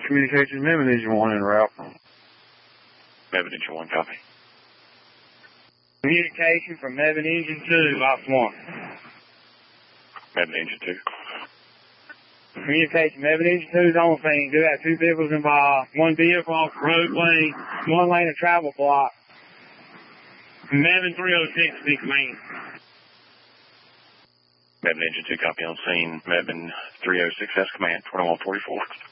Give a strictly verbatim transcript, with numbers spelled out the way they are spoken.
Communications, Mebane Engine one en route. Mebane Engine one, copy. Communication from Mebane Engine two, Box one. Mebane Engine two. Communication, Mebane Engine two is on scene. Do have two vehicles involved. One vehicle off the road lane, one lane of travel block. Mebane three oh six, big command. Mebane Engine two, copy on scene. Mebane three oh six, S command, twenty-one forty-four.